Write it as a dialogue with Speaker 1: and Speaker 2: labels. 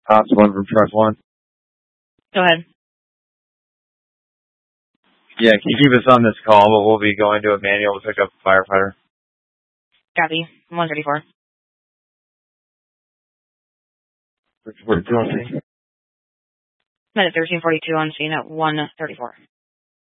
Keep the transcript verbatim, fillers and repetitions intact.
Speaker 1: Ops one from truck one.
Speaker 2: Go ahead.
Speaker 1: Yeah, can you keep us on this call, but we'll be going to a manual to pick up a firefighter.
Speaker 2: Copy. one thirty-four.
Speaker 1: Which we're doing.
Speaker 2: Minute thirteen forty-two on scene at one thirty-four.